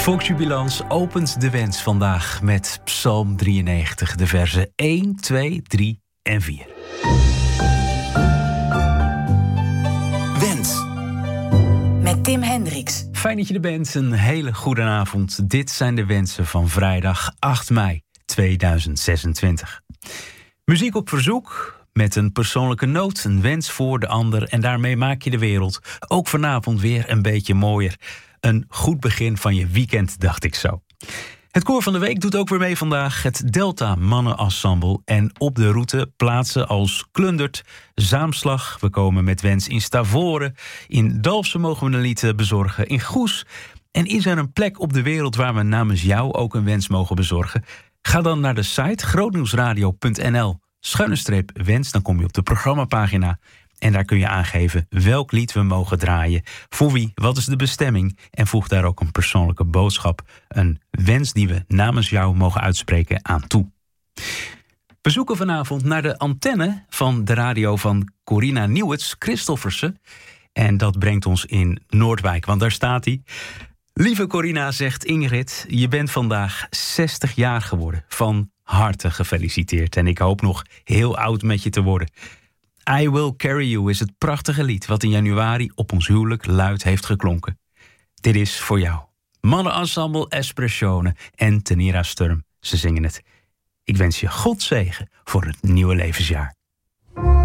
Volksjubilans opent de wens vandaag met Psalm 93, de versen 1, 2, 3 en 4. Wens. Met Tim Hendricks. Fijn dat je er bent, een hele goede avond. Dit zijn de wensen van vrijdag 8 mei 2026. Muziek op verzoek, met een persoonlijke noot, een wens voor de ander. En daarmee maak je de wereld ook vanavond weer een beetje mooier. Een goed begin van je weekend, dacht ik zo. Het koor van de week doet ook weer mee vandaag. Het Delta Mannenensemble. En op de route plaatsen als Klundert, Zaamslag. We komen met wens in Stavoren. In Dalfsen mogen we een lied bezorgen. In Goes. En is er een plek op de wereld waar we namens jou ook een wens mogen bezorgen? Ga dan naar de site grootnieuwsradio.nl/wens. Dan kom je op de programmapagina. En daar kun je aangeven welk lied we mogen draaien. Voor wie, wat is de bestemming? En voeg daar ook een persoonlijke boodschap. Een wens die we namens jou mogen uitspreken aan toe. We zoeken vanavond naar de antenne van de radio van Corina Nieuwets Christoffersen. En dat brengt ons in Noordwijk, want daar staat hij. Lieve Corina, zegt Ingrid, je bent vandaag 60 jaar geworden. Van harte gefeliciteerd. En ik hoop nog heel oud met je te worden. I Will Carry You is het prachtige lied wat in januari op ons huwelijk luid heeft geklonken. Dit is voor jou. Mannenensemble Espressione en Tenera Sturm. Ze zingen het. Ik wens je God zegen voor het nieuwe levensjaar.